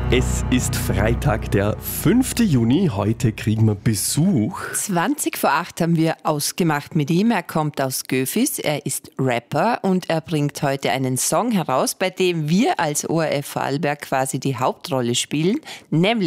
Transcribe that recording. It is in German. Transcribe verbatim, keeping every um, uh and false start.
Es ist Freitag, der fünfte Juni. Heute kriegen wir Besuch. zwanzig vor acht haben wir ausgemacht mit ihm. Er kommt aus Göfis, er ist Rapper und er bringt heute einen Song heraus, bei dem wir als O R F Vorarlberg quasi die Hauptrolle spielen, nämlich